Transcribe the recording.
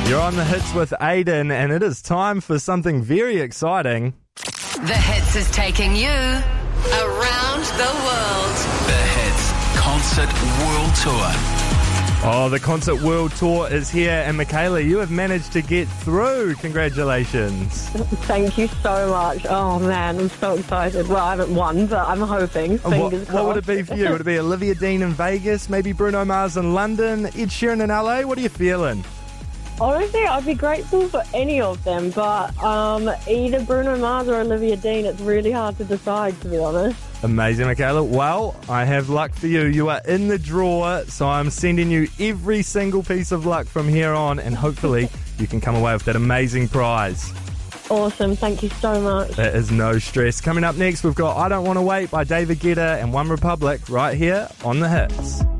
You're on the hits with Aiden, and it is time for something very exciting. The Hits is taking you around the world. The Hits Concert World Tour. Oh, the Concert World Tour is here, and Michaela, you have managed to get through. Congratulations. Thank you so much. Oh, man, I'm so excited. Well, I haven't won, but I'm hoping. Fingers crossed. What would it be for you? Would it be Olivia Dean in Vegas, maybe Bruno Mars in London, Ed Sheeran in LA? What are you feeling? Honestly, I'd be grateful for any of them, but either Bruno Mars or Olivia Dean, it's really hard to decide, to be honest. Amazing, Michaela. Well, I have luck for you. You are in the draw, so I'm sending you every single piece of luck from here on, and hopefully you can come away with that amazing prize. Awesome. Thank you so much. That is no stress. Coming up next, we've got I Don't Want to Wait by David Guetta and One Republic right here on The Hits.